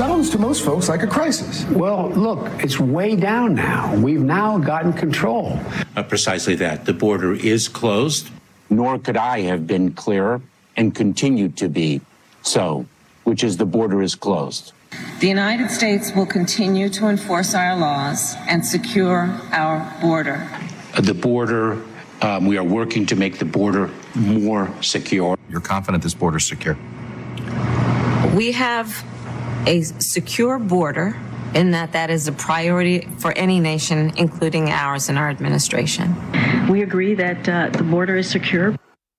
sounds to most folks like a crisis. Well, look, it's way down now. We've now gotten control. Precisely that. The border is closed. Nor could I have been clearer and continue to be so, which is the border is closed. The United States will continue to enforce our laws and secure our border. The border, we are working to make the border more secure. You're confident this border is secure? We have a secure border in that is a priority for any nation, including ours and our administration. We agree that the border is secure.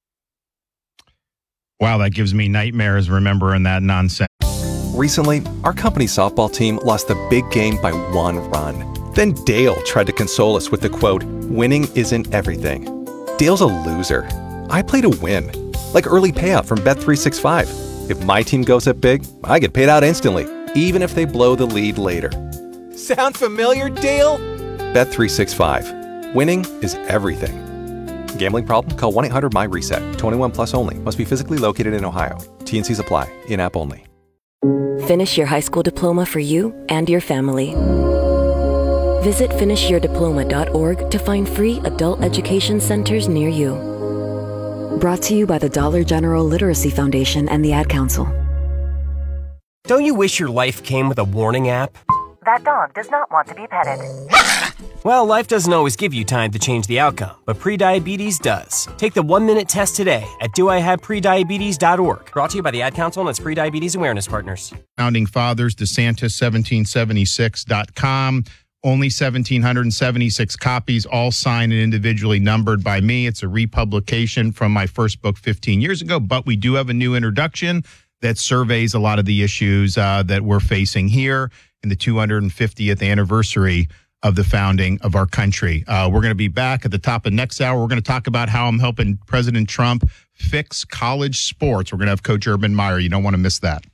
Wow, that gives me nightmares remembering that nonsense. Recently, our company softball team lost the big game by 1 run. Then Dale tried to console us with the quote, "Winning isn't everything." Dale's a loser. I play to win, like early payout from Bet365. If my team goes up big, I get paid out instantly, even if they blow the lead later. Sound familiar, Dale? Bet365. Winning is everything. Gambling problem? Call 1-800-MY-RESET. 21 plus only. Must be physically located in Ohio. T&Cs apply. In-app only. Finish your high school diploma for you and your family. Visit finishyourdiploma.org to find free adult education centers near you. Brought to you by the Dollar General Literacy Foundation and the Ad Council. Don't you wish your life came with a warning app? That dog does not want to be petted. Well, life doesn't always give you time to change the outcome, but prediabetes does. Take the 1-minute test today at doihaveprediabetes.org. Brought to you by the Ad Council and its Prediabetes Awareness Partners. Founding Fathers, DeSantis1776.com. Only 1,776 copies, all signed and individually numbered by me. It's a republication from my first book 15 years ago, but we do have a new introduction that surveys a lot of the issues that we're facing here in the 250th anniversary of the founding of our country. We're going to be back at the top of next hour. We're going to talk about how I'm helping President Trump fix college sports. We're going to have Coach Urban Meyer. You don't want to miss that.